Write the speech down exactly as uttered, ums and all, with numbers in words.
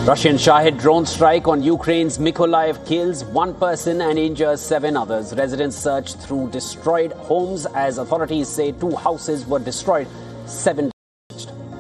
Russian Shahid drone strike on Ukraine's Mykolaiv kills one person and injures seven others. Residents search through destroyed homes as authorities say two houses were destroyed. Seven